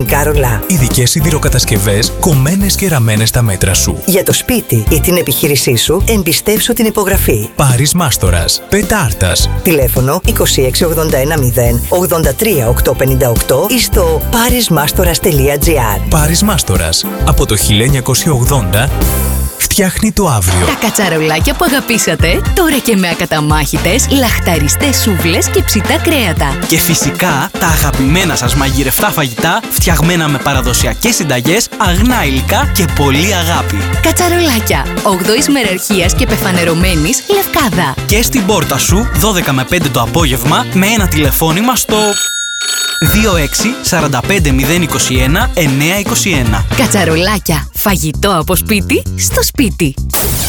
καλλιτικά ρολά. Ειδικές σιδηροκατασκευές, κομμένες και ραμμένες στα μέτρα σου. Για το σπίτι ή την επιχείρησή σου, εμπιστεύσου την υπογραφή. Πάρης Μάστορας. Πετάρτας. Τηλέφωνο 26810 83858 ή στο parismastoras.gr. Πάρης Μάστορας. Από το 1980 φτιάχνει το αύριο. Τα κατσαρολάκια που αγαπήσατε, τώρα και με ακαταμάχητες, λαχταριστές σούβλες και ψητά κρέατα. Και φυσικά τα αγαπημένα σας μαγειρευτά φαγητά, φτιαγμένα με παραδοσιακές συνταγές, αγνά υλικά και πολύ αγάπη. Κατσαρολάκια, 8ης μεραρχίας και πεφανερωμένης, Λευκάδα. Και στην πόρτα σου, 12 με 5 το απόγευμα, με ένα τηλεφώνημα στο 26 45 021 921. Κατσαρολάκια, φαγητό από σπίτι στο σπίτι.